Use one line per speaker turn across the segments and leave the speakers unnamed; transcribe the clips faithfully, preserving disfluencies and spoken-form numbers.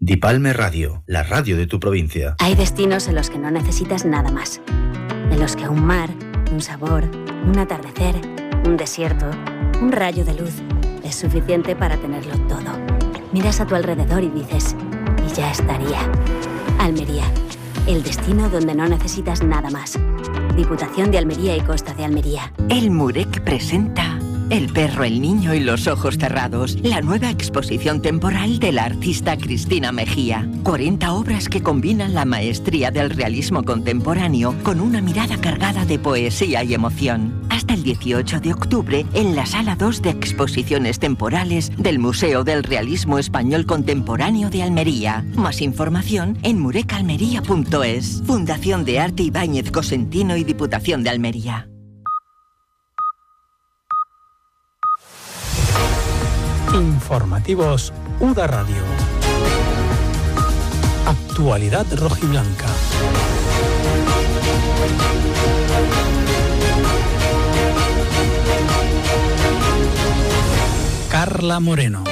Dipalme Radio, la radio de tu provincia.
Hay destinos en los que no necesitas nada más. En los que un mar, un sabor, un atardecer, un desierto, un rayo de luz es suficiente para tenerlo todo. Miras a tu alrededor y dices, y ya estaría. Almería, el destino donde no necesitas nada más. Diputación de Almería y Costa de Almería.
El Murec presenta El perro, el niño y los ojos cerrados, la nueva exposición temporal de la artista Cristina Mejía. cuarenta obras que combinan la maestría del realismo contemporáneo con una mirada cargada de poesía y emoción. Hasta el dieciocho de octubre en la Sala dos de Exposiciones Temporales del Museo del Realismo Español Contemporáneo de Almería. Más información en murecalmería punto es. Fundación de Arte Ibáñez Cosentino y Diputación de Almería.
Informativos U D A Radio. Actualidad rojiblanca. Carla Moreno.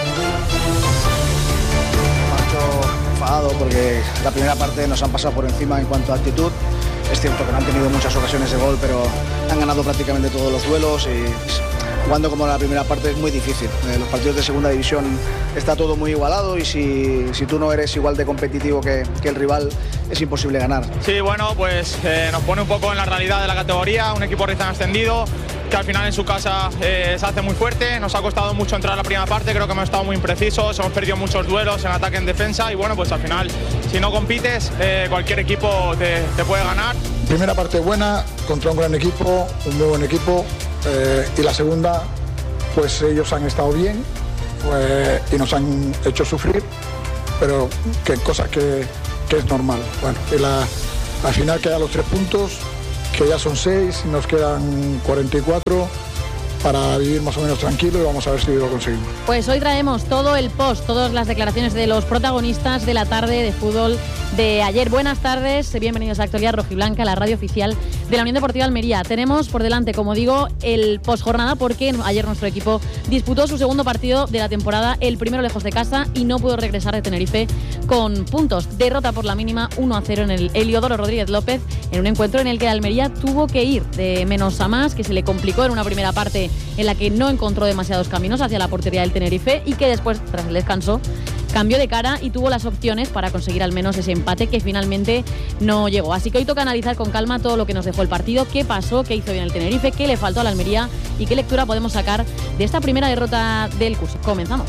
Enfadado porque la primera parte nos han pasado por encima en cuanto a actitud. Es cierto que no han tenido muchas ocasiones de gol, pero han ganado prácticamente todos los duelos y jugando como la primera parte es muy difícil. En los partidos de segunda división está todo muy igualado y si, si tú no eres igual de competitivo que, que el rival, es imposible ganar.
Sí, bueno, pues eh, nos pone un poco en la realidad de la categoría, un equipo recién ascendido, que al final en su casa eh, se hace muy fuerte. Nos ha costado mucho entrar a la primera parte, creo que hemos estado muy imprecisos, hemos perdido muchos duelos en ataque, en defensa y bueno, pues al final, si no compites, eh, cualquier equipo te, te puede ganar.
Primera parte buena, contra un gran equipo, un muy buen equipo, eh, y la segunda, pues ellos han estado bien pues, y nos han hecho sufrir, pero que cosas que, que es normal. Bueno, y la, al final quedan los tres puntos, que ya son seis, nos quedan cuarenta y cuatro para vivir más o menos tranquilo y vamos a ver si lo conseguimos.
Pues hoy traemos todo el post, todas las declaraciones de los protagonistas de la tarde de fútbol de ayer. Buenas tardes, bienvenidos a Actualidad Rojiblanca, la radio oficial de la Unión Deportiva Almería. Tenemos por delante, como digo, el postjornada porque ayer nuestro equipo disputó su segundo partido de la temporada, el primero lejos de casa y no pudo regresar de Tenerife con puntos. Derrota por la mínima uno a cero en el Heliodoro Rodríguez López, en un encuentro en el que Almería tuvo que ir de menos a más, que se le complicó en una primera parte en la que no encontró demasiados caminos hacia la portería del Tenerife y que después, tras el descanso, cambió de cara y tuvo las opciones para conseguir al menos ese empate que finalmente no llegó. Así que hoy toca analizar con calma todo lo que nos dejó el partido, qué pasó, qué hizo bien el Tenerife, qué le faltó a la Almería y qué lectura podemos sacar de esta primera derrota del curso. Comenzamos.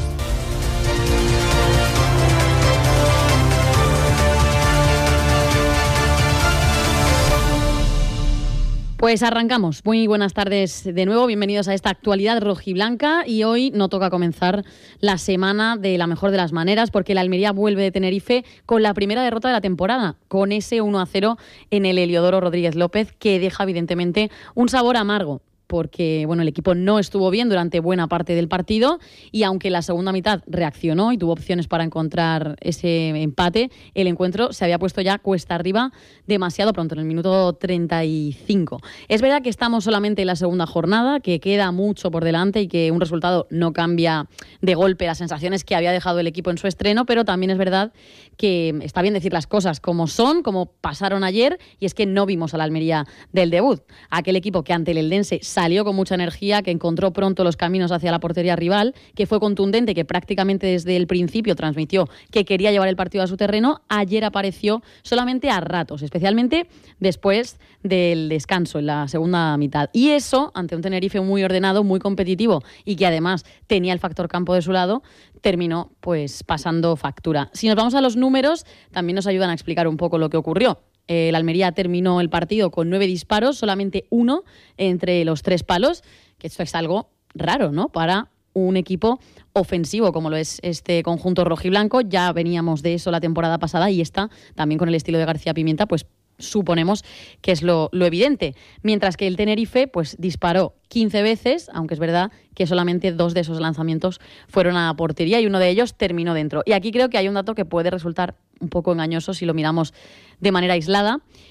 Pues arrancamos. Muy buenas tardes de nuevo. Bienvenidos a esta actualidad rojiblanca y hoy no toca comenzar la semana de la mejor de las maneras porque la Almería vuelve de Tenerife con la primera derrota de la temporada, con ese uno a cero en el Heliodoro Rodríguez López que deja evidentemente un sabor amargo, porque bueno, el equipo no estuvo bien durante buena parte del partido y aunque la segunda mitad reaccionó y tuvo opciones para encontrar ese empate, el encuentro se había puesto ya cuesta arriba demasiado pronto, en el minuto treinta y cinco. Es verdad que estamos solamente en la segunda jornada, que queda mucho por delante y que un resultado no cambia de golpe las sensaciones que había dejado el equipo en su estreno, pero también es verdad que está bien decir las cosas como son, como pasaron ayer, y es que no vimos a la Almería del debut. Aquel equipo que ante el Eldense salió con mucha energía, que encontró pronto los caminos hacia la portería rival, que fue contundente, que prácticamente desde el principio transmitió que quería llevar el partido a su terreno, ayer apareció solamente a ratos, especialmente después del descanso en la segunda mitad. Y eso, ante un Tenerife muy ordenado, muy competitivo y que además tenía el factor campo de su lado, terminó pues pasando factura. Si nos vamos a los números, también nos ayudan a explicar un poco lo que ocurrió. El Almería terminó el partido con nueve disparos, solamente uno entre los tres palos, que esto es algo raro, ¿no?, para un equipo ofensivo como lo es este conjunto rojiblanco. Ya veníamos de eso la temporada pasada y esta, también con el estilo de García Pimienta, pues suponemos que es lo, lo evidente. Mientras que el Tenerife pues disparó quince veces, aunque es verdad que solamente dos de esos lanzamientos fueron a portería y uno de ellos terminó dentro. Y aquí creo que hay un dato que puede resultar un poco engañoso si lo miramos de manera aislada.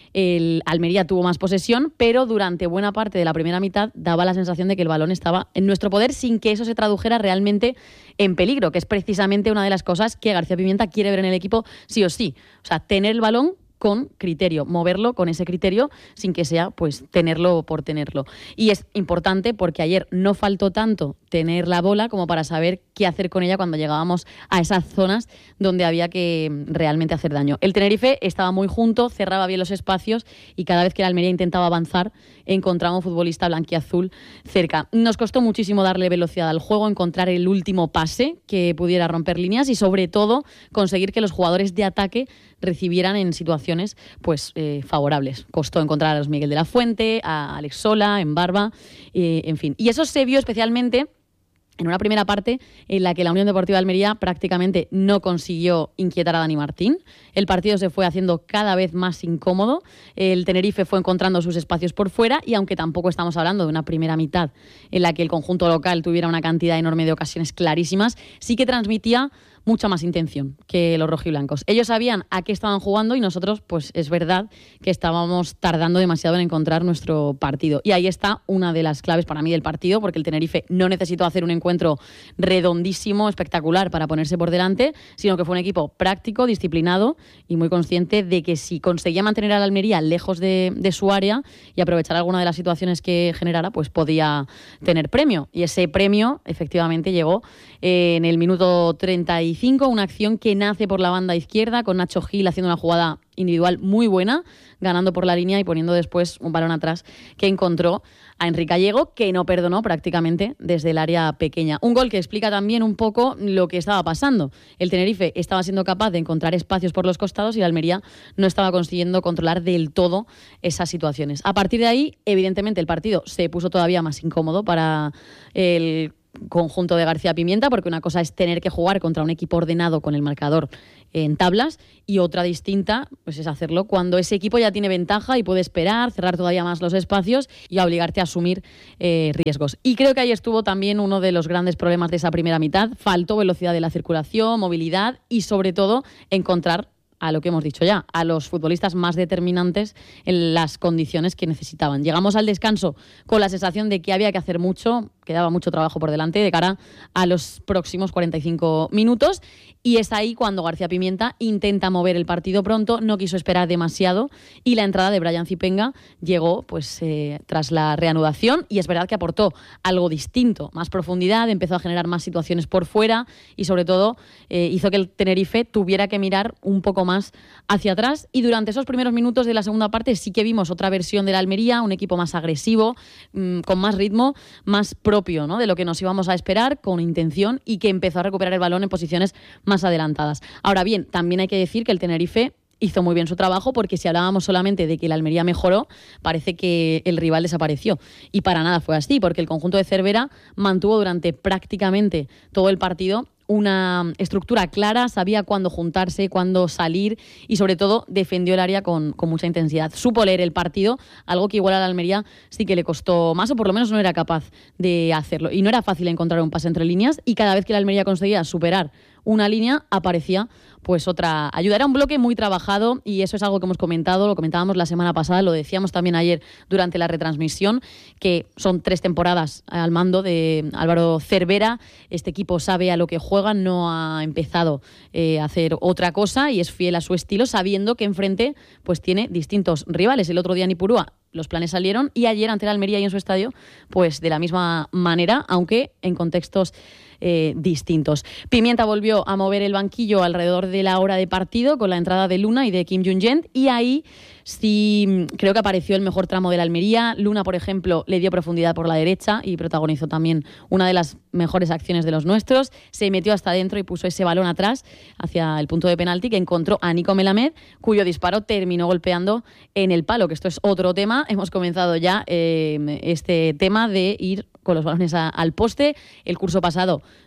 el Almería tuvo más posesión, pero durante buena parte de la primera mitad daba la sensación de que el balón estaba en nuestro poder sin que eso se tradujera realmente en peligro, que es precisamente una de las cosas que García Pimienta quiere ver en el equipo sí o sí. O sea, tener el balón con criterio, moverlo con ese criterio sin que sea pues tenerlo por tenerlo. Y es importante porque ayer no faltó tanto tener la bola como para saber qué hacer con ella cuando llegábamos a esas zonas donde había que realmente hacer daño. El Tenerife estaba muy junto, cerraba bien los espacios y cada vez que el Almería intentaba avanzar encontraba un futbolista blanquiazul cerca. Nos costó muchísimo darle velocidad al juego, encontrar el último pase que pudiera romper líneas y sobre todo conseguir que los jugadores de ataque recibieran en situaciones pues eh, favorables. Costó encontrar a los Miguel de la Fuente, a Alex Sola, en Barba, eh, en fin. Y eso se vio especialmente en una primera parte en la que la Unión Deportiva de Almería prácticamente no consiguió inquietar a Dani Martín. El partido se fue haciendo cada vez más incómodo. El Tenerife fue encontrando sus espacios por fuera y aunque tampoco estamos hablando de una primera mitad en la que el conjunto local tuviera una cantidad enorme de ocasiones clarísimas, sí que transmitía mucha más intención que los rojiblancos. Ellos sabían a qué estaban jugando y nosotros, pues es verdad que estábamos tardando demasiado en encontrar nuestro partido. Y ahí está una de las claves para mí del partido, porque el Tenerife no necesitó hacer un encuentro redondísimo, espectacular para ponerse por delante, sino que fue un equipo práctico, disciplinado y muy consciente de que si conseguía mantener a la Almería lejos de, de su área y aprovechar alguna de las situaciones que generara, pues podía tener premio. Y ese premio efectivamente llegó eh, en el minuto treinta y cinco, una acción que nace por la banda izquierda con Nacho Gil haciendo una jugada individual muy buena, ganando por la línea y poniendo después un balón atrás que encontró a Enrique Gallego, que no perdonó prácticamente desde el área pequeña. Un gol que explica también un poco lo que estaba pasando. El Tenerife estaba siendo capaz de encontrar espacios por los costados y la Almería no estaba consiguiendo controlar del todo esas situaciones. A partir de ahí, evidentemente, el partido se puso todavía más incómodo para el conjunto de García Pimienta, porque una cosa es tener que jugar contra un equipo ordenado con el marcador en tablas y otra distinta pues es hacerlo cuando ese equipo ya tiene ventaja y puede esperar, cerrar todavía más los espacios y obligarte a asumir eh, riesgos. Y creo que ahí estuvo también uno de los grandes problemas de esa primera mitad. Faltó velocidad de la circulación, movilidad y sobre todo encontrar a lo que hemos dicho ya, a los futbolistas más determinantes en las condiciones que necesitaban. Llegamos al descanso con la sensación de que había que hacer mucho, quedaba mucho trabajo por delante de cara a los próximos cuarenta y cinco minutos y es ahí cuando García Pimienta intenta mover el partido pronto, no quiso esperar demasiado y la entrada de Brian Zipenga llegó pues eh, tras la reanudación y es verdad que aportó algo distinto, más profundidad, empezó a generar más situaciones por fuera y sobre todo eh, hizo que el Tenerife tuviera que mirar un poco más hacia atrás y durante esos primeros minutos de la segunda parte sí que vimos otra versión de la Almería, un equipo más agresivo, mmm, con más ritmo, más propio, ¿no?, de lo que nos íbamos a esperar, con intención y que empezó a recuperar el balón en posiciones más adelantadas. Ahora bien, también hay que decir que el Tenerife hizo muy bien su trabajo porque si hablábamos solamente de que la Almería mejoró, parece que el rival desapareció. Y para nada fue así, porque el conjunto de Cervera mantuvo durante prácticamente todo el partido una estructura clara, sabía cuándo juntarse, cuándo salir y sobre todo defendió el área con, con mucha intensidad. Supo leer el partido, algo que igual a la Almería sí que le costó más o por lo menos no era capaz de hacerlo. Y no era fácil encontrar un pase entre líneas y cada vez que la Almería conseguía superar una línea aparecía pues otra ayuda. Era un bloque muy trabajado y eso es algo que hemos comentado, lo comentábamos la semana pasada, lo decíamos también ayer durante la retransmisión, que son tres temporadas al mando de Álvaro Cervera. Este equipo sabe a lo que juega, no ha empezado eh, a hacer otra cosa y es fiel a su estilo, sabiendo que enfrente pues tiene distintos rivales. El otro día en Ipurúa los planes salieron y ayer ante la Almería y en su estadio pues de la misma manera, aunque en contextos Eh, distintos. Pimienta volvió a mover el banquillo alrededor de la hora de partido con la entrada de Luna y de Kim Jung-jen y ahí sí creo que apareció el mejor tramo de la Almería. Luna, por ejemplo, le dio profundidad por la derecha y protagonizó también una de las mejores acciones de los nuestros. Se metió hasta adentro y puso ese balón atrás hacia el punto de penalti que encontró a Nico Melamed, cuyo disparo terminó golpeando en el palo, que esto es otro tema. Hemos comenzado ya eh, este tema de ir con los balones a, al poste. El curso pasado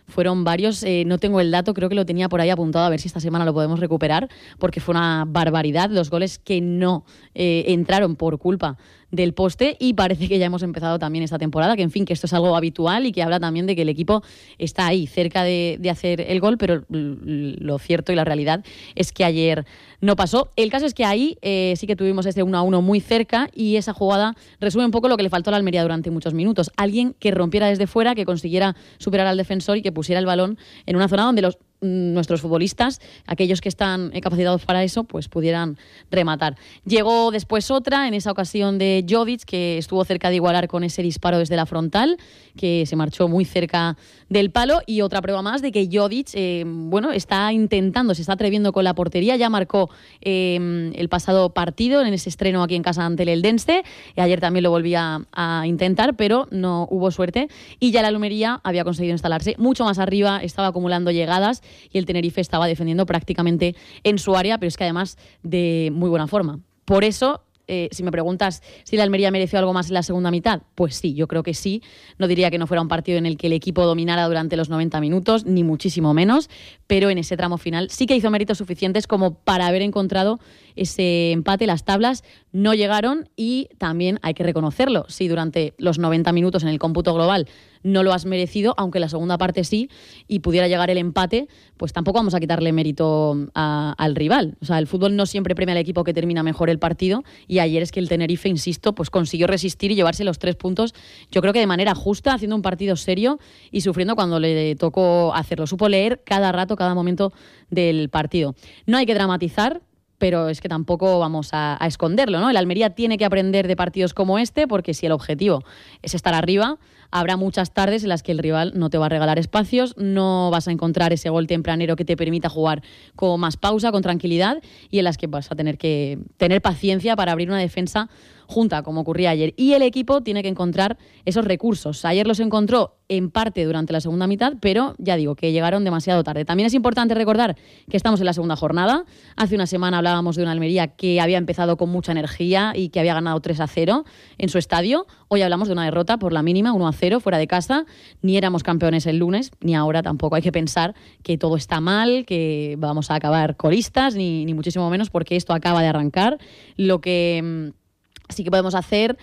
fueron varios, eh, no tengo el dato, creo que lo tenía por ahí apuntado, a ver si esta semana lo podemos recuperar, porque fue una barbaridad los goles que no eh, entraron por culpa del poste, y parece que ya hemos empezado también esta temporada, que en fin, que esto es algo habitual y que habla también de que el equipo está ahí, cerca de, de hacer el gol, pero lo cierto y la realidad es que ayer no pasó. El caso es que ahí eh, sí que tuvimos ese uno a uno muy cerca, y esa jugada resume un poco lo que le faltó a la Almería durante muchos minutos. Alguien que rompiera desde fuera, que consiguiera superar al defensor y que pusiera el balón en una zona donde los nuestros futbolistas, aquellos que están capacitados para eso, pues pudieran rematar. Llegó después otra, en esa ocasión de Jovic, que estuvo cerca de igualar con ese disparo desde la frontal, que se marchó muy cerca del palo, y otra prueba más de que Jovic, eh, bueno, está intentando, se está atreviendo con la portería. Ya marcó eh, el pasado partido en ese estreno aquí en casa ante el Eldense, y ayer también lo volvía a intentar, pero no hubo suerte, y ya la Almería había conseguido instalarse mucho más arriba, estaba acumulando llegadas, y el Tenerife estaba defendiendo prácticamente en su área, pero es que además de muy buena forma. Por eso, eh, si me preguntas si la Almería mereció algo más en la segunda mitad, pues sí, yo creo que sí. No diría que no fuera un partido en el que el equipo dominara durante los noventa minutos, ni muchísimo menos, pero en ese tramo final sí que hizo méritos suficientes como para haber encontrado ese empate. Las tablas no llegaron, y también hay que reconocerlo, si durante los noventa minutos en el cómputo global no lo has merecido, aunque la segunda parte sí, y pudiera llegar el empate, pues tampoco vamos a quitarle mérito a, al rival. O sea, el fútbol no siempre premia al equipo que termina mejor el partido, y ayer es que el Tenerife, insisto, pues consiguió resistir y llevarse los tres puntos, yo creo que de manera justa, haciendo un partido serio y sufriendo cuando le tocó hacerlo. Supo leer cada rato, cada momento del partido. No hay que dramatizar, pero es que tampoco vamos a, a esconderlo, ¿no? El Almería tiene que aprender de partidos como este, porque si el objetivo es estar arriba, habrá muchas tardes en las que el rival no te va a regalar espacios, no vas a encontrar ese gol tempranero que te permita jugar con más pausa, con tranquilidad, y en las que vas a tener que tener paciencia para abrir una defensa junta, como ocurría ayer. Y el equipo tiene que encontrar esos recursos. Ayer los encontró en parte durante la segunda mitad, pero ya digo que llegaron demasiado tarde. También es importante recordar que estamos en la segunda jornada. Hace una semana hablábamos de una Almería que había empezado con mucha energía y que había ganado tres a cero en su estadio. Hoy hablamos de una derrota por la mínima, uno a cero, fuera de casa. Ni éramos campeones el lunes, ni ahora tampoco. Hay que pensar que todo está mal, que vamos a acabar colistas, ni, ni muchísimo menos, porque esto acaba de arrancar. Lo que sí que podemos hacer,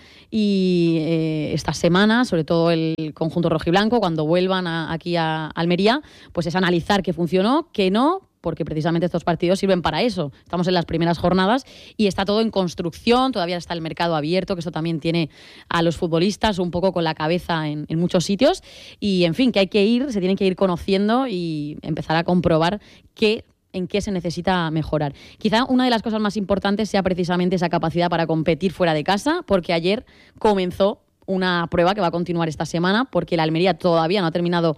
y eh, esta semana, sobre todo el conjunto rojiblanco, cuando vuelvan a, aquí a Almería, pues es analizar qué funcionó, qué no, porque precisamente estos partidos sirven para eso. Estamos en las primeras jornadas y está todo en construcción, todavía está el mercado abierto, que eso también tiene a los futbolistas un poco con la cabeza en, en muchos sitios, y en fin, que hay que ir, se tienen que ir conociendo y empezar a comprobar qué en qué se necesita mejorar. Quizá una de las cosas más importantes sea precisamente esa capacidad para competir fuera de casa, porque ayer comenzó una prueba que va a continuar esta semana, porque la Almería todavía no ha terminado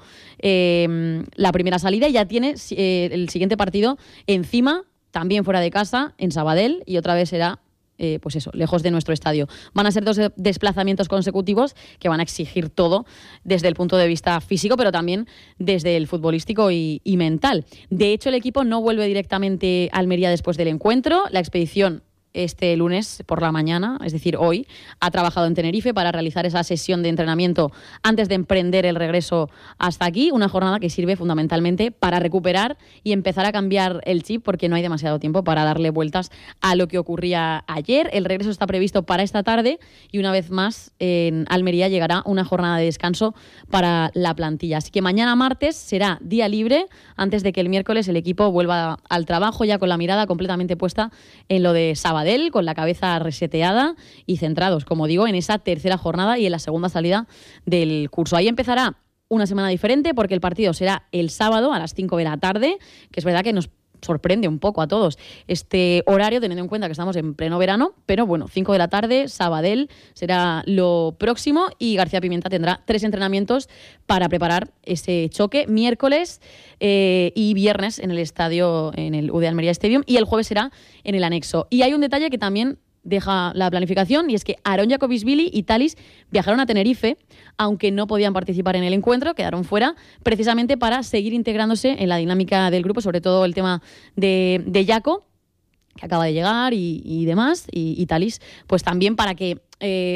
eh, la primera salida, y ya tiene eh, el siguiente partido encima, también fuera de casa, en Sabadell, y otra vez será Eh, pues eso, lejos de nuestro estadio. Van a ser dos desplazamientos consecutivos que van a exigir todo desde el punto de vista físico, pero también desde el futbolístico y, y mental. De hecho, el equipo no vuelve directamente a Almería después del encuentro. La expedición este lunes por la mañana, es decir, hoy, ha trabajado en Tenerife para realizar esa sesión de entrenamiento antes de emprender el regreso hasta aquí, una jornada que sirve fundamentalmente para recuperar y empezar a cambiar el chip, porque no hay demasiado tiempo para darle vueltas a lo que ocurría ayer. El regreso está previsto para esta tarde, y una vez más en Almería llegará una jornada de descanso para la plantilla. Así que mañana martes será día libre, antes de que el miércoles el equipo vuelva al trabajo, ya con la mirada completamente puesta en lo de sábado, con la cabeza reseteada y centrados, como digo, en esa tercera jornada y en la segunda salida del curso. Ahí empezará una semana diferente, porque el partido será el sábado a las cinco de la tarde, que es verdad que nos sorprende un poco a todos este horario, teniendo en cuenta que estamos en pleno verano, pero bueno, cinco de la tarde, Sabadell será lo próximo, y García Pimienta tendrá tres entrenamientos para preparar ese choque, miércoles eh, y viernes en el estadio, en el U D Almería Stadium, y el jueves será en el anexo. Y hay un detalle que también deja la planificación, y es que Aaron Jacobisvili y Thalys viajaron a Tenerife, aunque no podían participar en el encuentro, quedaron fuera, precisamente para seguir integrándose en la dinámica del grupo, sobre todo el tema de, de Jaco, que acaba de llegar, y, y demás, y, y Thalys, pues también para que eh,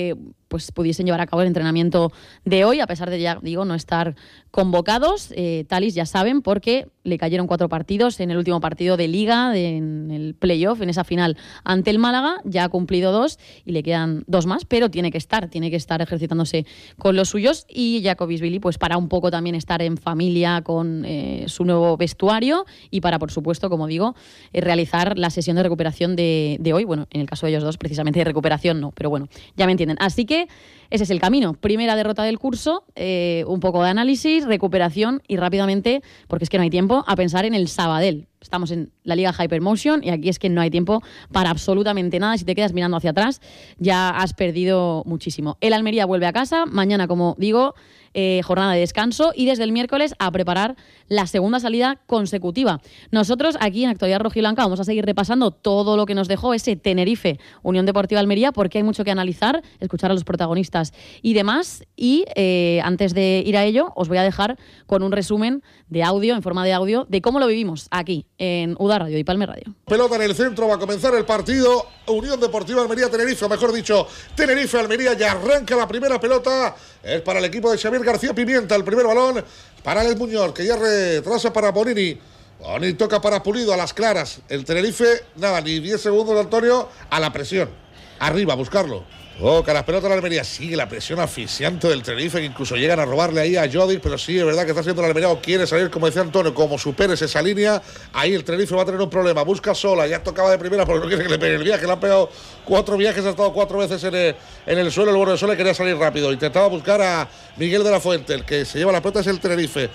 pues pudiesen llevar a cabo el entrenamiento de hoy, a pesar de, ya digo, no estar convocados. Eh, Thalys, ya saben, porque le cayeron cuatro partidos en el último partido de Liga, de, en el playoff, en esa final ante el Málaga. Ya ha cumplido dos y le quedan dos más, pero tiene que estar, tiene que estar ejercitándose con los suyos. Y Jacobisvili, pues para un poco también estar en familia con eh, su nuevo vestuario y para, por supuesto, como digo, eh, realizar la sesión de recuperación de, de hoy. Bueno, en el caso de ellos dos, precisamente de recuperación no, pero bueno, ya me entienden. Así que ese es el camino. Primera derrota del curso, eh, un poco de análisis, recuperación y rápidamente, porque es que no hay tiempo, a pensar en el Sabadell. Estamos en la Liga Hypermotion y aquí es que no hay tiempo para absolutamente nada. Si te quedas mirando hacia atrás, ya has perdido muchísimo. El Almería vuelve a casa. Mañana, como digo, eh, jornada de descanso y desde el miércoles a preparar la segunda salida consecutiva. Nosotros aquí en Actualidad Rojiblanca vamos a seguir repasando todo lo que nos dejó ese Tenerife Unión Deportiva Almería, porque hay mucho que analizar, escuchar a los protagonistas y demás. Y eh, antes de ir a ello, os voy a dejar con un resumen de audio, en forma de audio, de cómo lo vivimos aquí en U D A Radio y Palme Radio.
Pelota en el centro, va a comenzar el partido. Unión Deportiva Almería-Tenerife, o mejor dicho, Tenerife-Almería, ya arranca la primera pelota. Es para el equipo de Xavier García Pimienta, el primer balón para Alex Muñoz, que ya retrasa para Bonini. Bonini toca para Pulido, a las claras. El Tenerife, nada, ni diez segundos de Antonio, a la presión. Arriba, a buscarlo. Toca las pelotas de la Almería, sigue la presión asfixiante del Tenerife, que incluso llegan a robarle ahí a Jodic, pero sí, es verdad que está haciendo la Almería o quiere salir, como decía Antonio, como superes esa línea, ahí el Tenerife va a tener un problema, busca sola, ya tocaba de primera porque no quiere que le pegue el viaje, le han pegado cuatro viajes, ha estado cuatro veces en el, en el suelo, el bueno de Sola quería salir rápido, intentaba buscar a Miguel de la Fuente, el que se lleva la pelota es el Tenerife.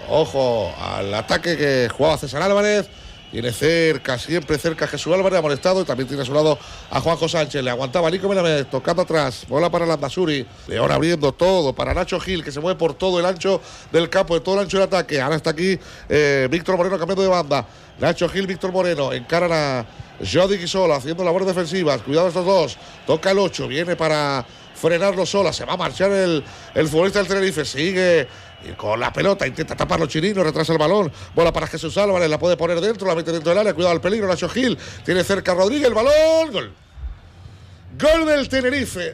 Ojo al ataque que jugaba César Álvarez. Tiene cerca, siempre cerca Jesús Álvarez, amonestado, y también tiene a su lado a Juanjo Sánchez. Le aguantaba Nico Melamed, tocando atrás, bola para Landazuri. León abriendo todo para Nacho Gil, que se mueve por todo el ancho del campo, de todo el ancho del ataque. Ahora está aquí eh, Víctor Moreno cambiando de banda. Nacho Gil, Víctor Moreno, encaran a Jodic y Sola, haciendo labores defensivas. Cuidado estos dos, toca el ocho, viene para frenarlo Sola. Se va a marchar el, el futbolista del Tenerife, sigue y con la pelota, intenta taparlo Chirino, retrasa el balón, bola para Jesús Álvarez, la puede poner dentro, la mete dentro del área, cuidado al peligro, Nacho Gil, tiene cerca a Rodríguez, el balón, gol. Gol del Tenerife,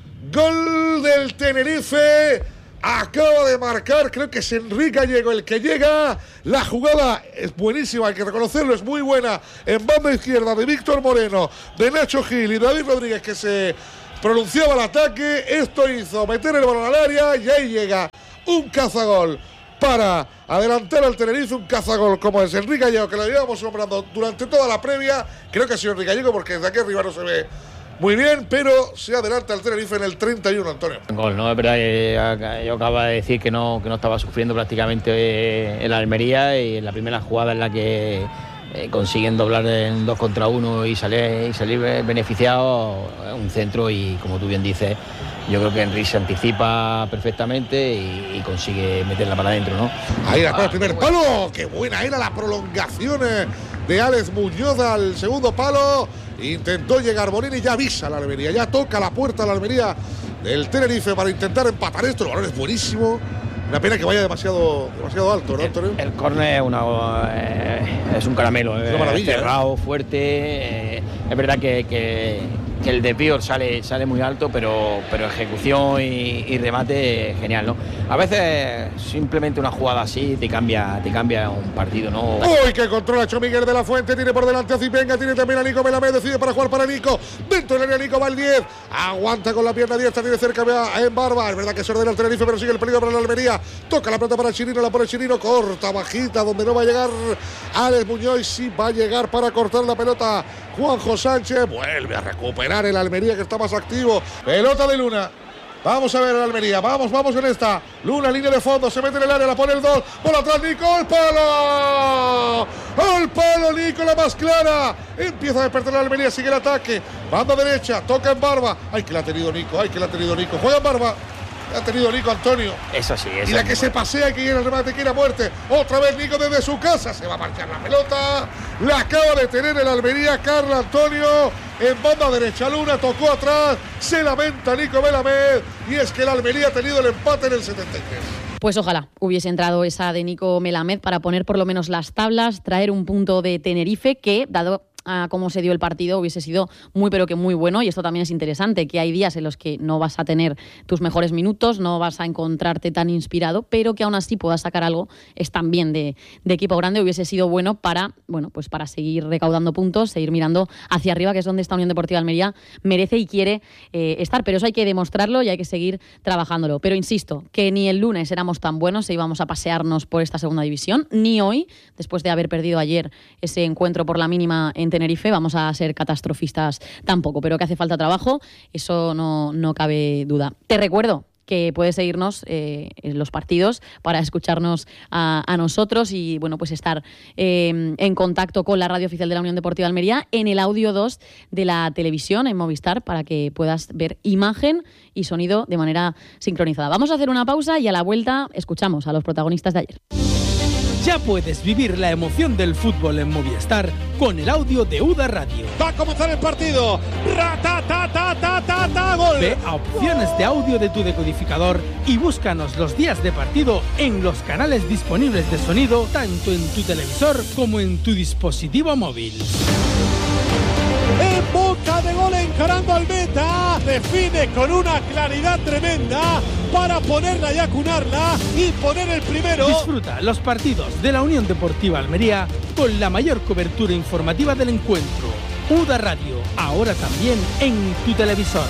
gol del Tenerife, acaba de marcar, creo que es Enrique Gallego el que llega, la jugada es buenísima, hay que reconocerlo, es muy buena, en banda izquierda de Víctor Moreno, de Nacho Gil y David Rodríguez, que se pronunciaba el ataque, esto hizo meter el balón al área y ahí llega un cazagol para adelantar al Tenerife, un cazagol como es Enrique Gallego, que lo llevamos nombrando durante toda la previa. Creo que ha sido Enrique Gallego porque desde aquí arriba no se ve muy bien, pero se adelanta al Tenerife en el treinta y uno, Antonio.
Gol, ¿no? Es verdad que yo acabo de decir que no, que no estaba sufriendo prácticamente en la Almería, y en la primera jugada en la que eh, consiguen doblar en dos contra uno y salir, y salir beneficiado, un centro, y como tú bien dices, yo creo que Enrique se anticipa perfectamente y, y consigue meterla para adentro, ¿no?
Ahí la ah, el primer palo, qué buena era la prolongación de Alex Muñoz al segundo palo. Intentó llegar Bonini, ya avisa a la Almería, ya toca la puerta a la Almería del Tenerife para intentar empatar esto. El balón es buenísimo. Una pena que vaya demasiado, demasiado alto, ¿no, Antonio?
El, el córner es, una, eh, es un caramelo, es una maravilla, cerrado, ¿eh? Fuerte. Eh, es verdad que, que, que el desvío sale, sale muy alto, pero, pero ejecución y, y remate genial, ¿no? A veces simplemente una jugada así te cambia, te cambia un partido, ¿no?
¡Uy, qué control ha hecho Miguel de la Fuente! Tiene por delante a Zipenga, tiene también a Nico Melamed, decide para jugar para Nico. Dentro del área Nico va el diez, aguanta con la pierna diestra, tiene cerca a en Barba. Es verdad que se ordena el Tenerife, pero sigue el peligro para la Almería. Toca la pelota para Chirino, la pone Chirino, corta, bajita, donde no va a llegar Alex Muñoz, sí va a llegar para cortar la pelota Juanjo Sánchez. Vuelve a recuperar el Almería, que está más activo. Pelota de Luna. Vamos a ver el Almería, vamos, vamos en esta. Luna, línea de fondo, se mete en el área, la pone el dos. Bola atrás, Nico, el palo. El palo, Nico, la más clara. Empieza a despertar la Almería, sigue el ataque. Banda derecha, toca en Barba. Ay, que la ha tenido Nico, ay, que la ha tenido Nico. Juega en Barba. Ha tenido Nico, Antonio.
Eso sí, eso.
Y la que se pasea, que quiere el remate, quiere a muerte. Otra vez Nico desde su casa. Se va a marchar la pelota. La acaba de tener el Almería, Carla Antonio. En banda derecha, Luna tocó atrás. Se lamenta Nico Melamed. Y es que el Almería ha tenido el empate en el setenta y tres.
Pues ojalá hubiese entrado esa de Nico Melamed para poner por lo menos las tablas, traer un punto de Tenerife que, dado a cómo se dio el partido, hubiese sido muy pero que muy bueno, y esto también es interesante, que hay días en los que no vas a tener tus mejores minutos, no vas a encontrarte tan inspirado, pero que aún así puedas sacar algo, es también de, de equipo grande, hubiese sido bueno para, bueno, pues para seguir recaudando puntos, seguir mirando hacia arriba, que es donde esta Unión Deportiva Almería merece y quiere eh, estar, pero eso hay que demostrarlo y hay que seguir trabajándolo. Pero insisto, que ni el lunes éramos tan buenos e íbamos a pasearnos por esta segunda división, ni hoy, después de haber perdido ayer ese encuentro por la mínima en Tenerife, vamos a ser catastrofistas tampoco, pero que hace falta trabajo, eso no, no cabe duda. Te recuerdo que puedes seguirnos eh, en los partidos para escucharnos a, a nosotros y bueno, pues estar eh, en contacto con la radio oficial de la Unión Deportiva Almería en el audio dos de la televisión en Movistar para que puedas ver imagen y sonido de manera sincronizada. Vamos a hacer una pausa y a la vuelta escuchamos a los protagonistas de ayer.
Ya puedes vivir la emoción del fútbol en Movistar con el audio de U D A Radio.
Va a comenzar el partido. ¡Ra-ta-ta-ta-ta-ta-ta! ¡Gol!
Ve a opciones de audio de tu decodificador y búscanos los días de partido en los canales disponibles de sonido, tanto en tu televisor como en tu dispositivo móvil.
En boca de gol, encarando al meta, define con una claridad tremenda para ponerla y acunarla y poner el primero.
Disfruta los partidos de la Unión Deportiva Almería con la mayor cobertura informativa del encuentro. U D A Radio, ahora también en tu televisor.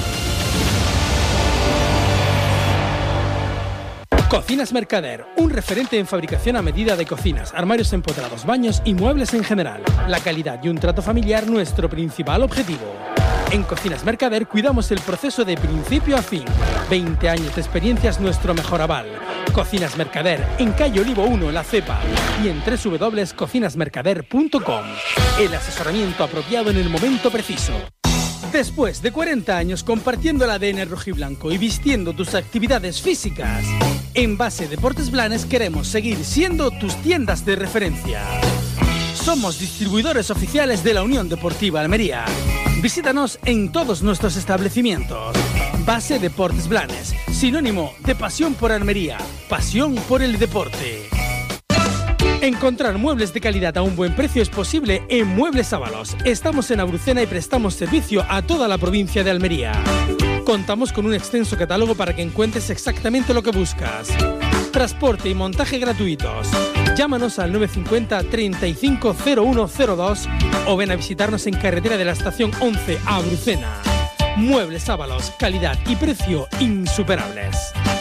Cocinas Mercader, un referente en fabricación a medida de cocinas, armarios empotrados, baños y muebles en general. La calidad y un trato familiar, nuestro principal objetivo. En Cocinas Mercader cuidamos el proceso de principio a fin. veinte años de experiencia es nuestro mejor aval. Cocinas Mercader, en calle Olivo uno, La Cepa, y en doble u doble u doble u punto cocinas mercader punto com. El asesoramiento apropiado en el momento preciso. Después de cuarenta años compartiendo el A D N rojiblanco y vistiendo tus actividades físicas, en Base Deportes Blanes queremos seguir siendo tus tiendas de referencia. Somos distribuidores oficiales de la Unión Deportiva Almería. Visítanos en todos nuestros establecimientos. Base Deportes Blanes, sinónimo de pasión por Almería, pasión por el deporte. Encontrar muebles de calidad a un buen precio es posible en Muebles Ábalos. Estamos en Abrucena y prestamos servicio a toda la provincia de Almería. Contamos con un extenso catálogo para que encuentres exactamente lo que buscas. Transporte y montaje gratuitos. Llámanos al nueve cinco cero, treinta y cinco cero uno cero dos o ven a visitarnos en carretera de la estación once a Abrucena. Muebles Ábalos, calidad y precio insuperables.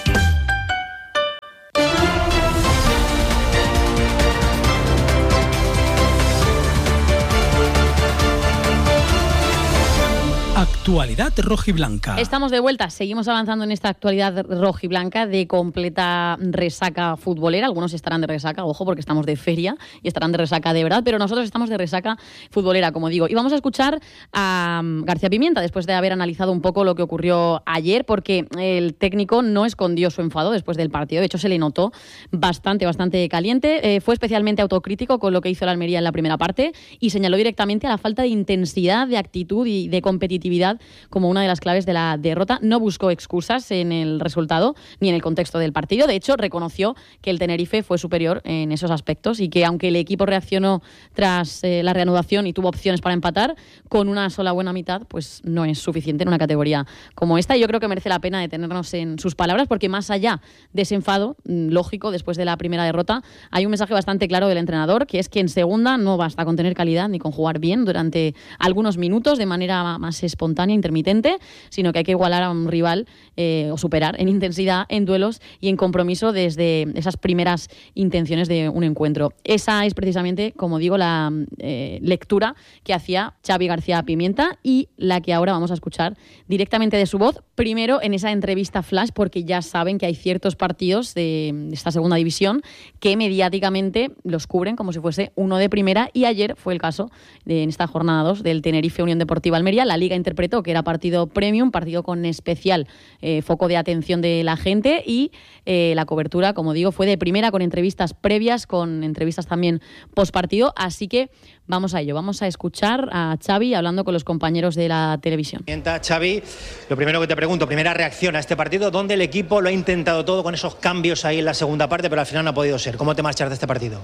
Actualidad rojiblanca.
Estamos de vuelta, seguimos avanzando en esta actualidad rojiblanca de completa resaca futbolera. Algunos estarán de resaca, ojo, porque estamos de feria y estarán de resaca de verdad, pero nosotros estamos de resaca futbolera, como digo. Y vamos a escuchar a García Pimienta después de haber analizado un poco lo que ocurrió ayer, porque el técnico no escondió su enfado después del partido. De hecho, se le notó bastante, bastante caliente. Eh, fue especialmente autocrítico con lo que hizo la Almería en la primera parte y señaló directamente a la falta de intensidad, de actitud y de competitividad como una de las claves de la derrota. No buscó excusas en el resultado ni en el contexto del partido. De hecho, reconoció que el Tenerife fue superior en esos aspectos y que aunque el equipo reaccionó tras eh, la reanudación y tuvo opciones para empatar, con una sola buena mitad, pues no es suficiente en una categoría como esta. Y yo creo que merece la pena detenernos en sus palabras, porque más allá de ese enfado lógico después de la primera derrota, hay un mensaje bastante claro del entrenador, que es que en segunda no basta con tener calidad ni con jugar bien durante algunos minutos de manera más espontánea, intermitente, sino que hay que igualar a un rival eh, o superar en intensidad, en duelos y en compromiso desde esas primeras intenciones de un encuentro. Esa es precisamente, como digo, la eh, lectura que hacía Xavi García Pimienta y la que ahora vamos a escuchar directamente de su voz, primero en esa entrevista flash, porque ya saben que hay ciertos partidos de esta segunda división que mediáticamente los cubren como si fuese uno de primera, y ayer fue el caso de, en esta jornada dos del Tenerife Unión Deportiva Almería. La Liga interpretó que era partido premium, partido con especial eh, foco de atención de la gente, y eh, la cobertura, como digo, fue de primera, con entrevistas previas, con entrevistas también post partido, así que vamos a ello, vamos a escuchar a Xavi hablando con los compañeros de la televisión.
Xavi, lo primero que te pregunto, primera reacción a este partido, donde el equipo lo ha intentado todo con esos cambios ahí en la segunda parte, pero al final no ha podido ser. ¿Cómo te marchas de este partido?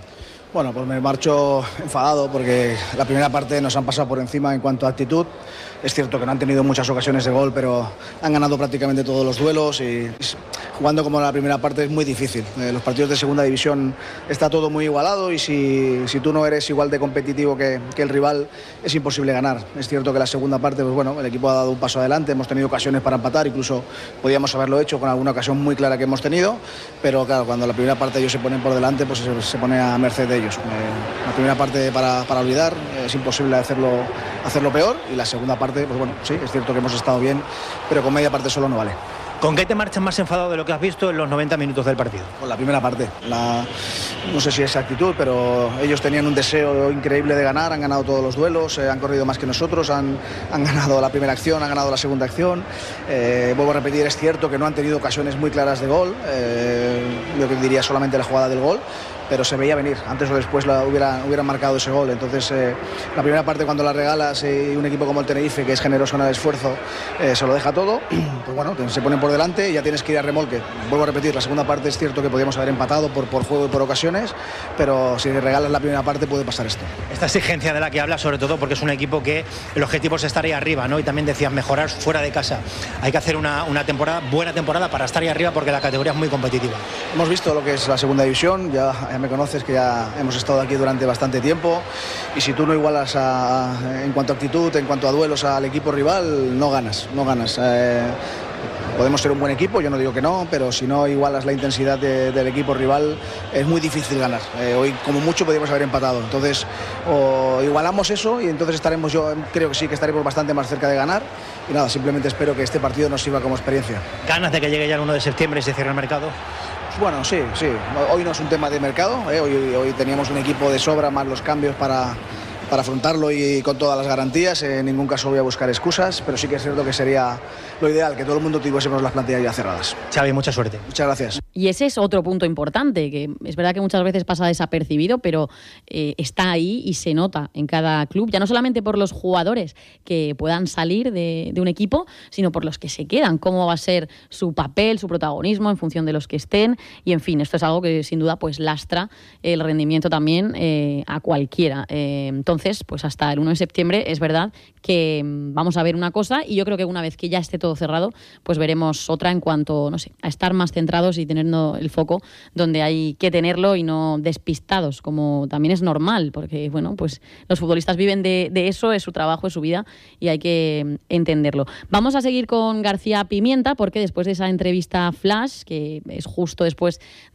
Bueno, pues me marcho enfadado porque la primera parte nos han pasado por encima en cuanto a actitud. Es cierto que no han tenido muchas ocasiones de gol, pero han ganado prácticamente todos los duelos y jugando como la primera parte es muy difícil. Eh, los partidos de segunda división está todo muy igualado y si, si tú no eres igual de competitivo que, que el rival es imposible ganar. Es cierto que la segunda parte, pues bueno, el equipo ha dado un paso adelante, hemos tenido ocasiones para empatar, incluso podíamos haberlo hecho con alguna ocasión muy clara que hemos tenido, pero claro, cuando la primera parte ellos se ponen por delante, pues se, se pone a merced de ellos. Eh, la primera parte para, para olvidar, eh, es imposible hacerlo, hacerlo peor y la segunda parte, pues bueno, sí, es cierto que hemos estado bien, pero con media parte solo no vale.
¿Con qué te marchas más enfadado de lo que has visto en los noventa minutos del partido?
Con la primera parte. La, no sé si es actitud, pero ellos tenían un deseo increíble de ganar, han ganado todos los duelos, eh, han corrido más que nosotros, han, han ganado la primera acción, han ganado la segunda acción. Eh, vuelvo a repetir, es cierto que no han tenido ocasiones muy claras de gol, eh, yo que diría solamente la jugada del gol, pero se veía venir, antes o después la hubiera, hubieran marcado ese gol. Entonces, eh, la primera parte cuando la regalas y eh, un equipo como el Tenerife, que es generoso en el esfuerzo, eh, se lo deja todo, pues bueno, se ponen por delante y ya tienes que ir a remolque. Vuelvo a repetir, la segunda parte es cierto que podíamos haber empatado por, por juego y por ocasiones, pero si regalas la primera parte puede pasar esto.
Esta exigencia de la que hablas, sobre todo porque es un equipo que el objetivo es estar ahí arriba, ¿no? Y también decías mejorar fuera de casa. Hay que hacer una, una temporada, buena temporada para estar ahí arriba porque la categoría es muy competitiva.
Hemos visto lo que es la segunda división, ya me conoces que ya hemos estado aquí durante bastante tiempo y si tú no igualas a, en cuanto a actitud, en cuanto a duelos al equipo rival, no ganas, no ganas. Eh, podemos ser un buen equipo, yo no digo que no, pero si no igualas la intensidad de, del equipo rival es muy difícil ganar. Eh, hoy como mucho podríamos haber empatado, entonces o igualamos eso y entonces estaremos, yo creo que sí que estaremos bastante más cerca de ganar y nada, simplemente espero que este partido nos sirva como experiencia.
¿Ganas de que llegue ya el uno de septiembre y se cierre el mercado?
Bueno, sí, sí. Hoy no es un tema de mercado, ¿eh? hoy, hoy teníamos un equipo de sobra más los cambios para, para afrontarlo y con todas las garantías. En ningún caso voy a buscar excusas, pero sí que es cierto que sería lo ideal, que todo el mundo tuviésemos las plantillas ya cerradas.
Xavi, mucha suerte.
Muchas gracias.
Y ese es otro punto importante, que es verdad que muchas veces pasa desapercibido, pero eh, está ahí y se nota en cada club, ya no solamente por los jugadores que puedan salir de, de un equipo, sino por los que se quedan, cómo va a ser su papel, su protagonismo en función de los que estén, y en fin, esto es algo que sin duda pues lastra el rendimiento también eh, a cualquiera. Eh, entonces, pues hasta el uno de septiembre es verdad que vamos a ver una cosa y yo creo que una vez que ya esté todo cerrado, pues veremos otra en cuanto, no sé, a estar más centrados y tener el foco donde hay que tenerlo y no despistados, como también es normal, porque bueno, pues los futbolistas viven de, de eso, es su trabajo, es su vida y hay que entenderlo. Vamos a seguir con García Pimienta porque después de esa entrevista flash, que es justo después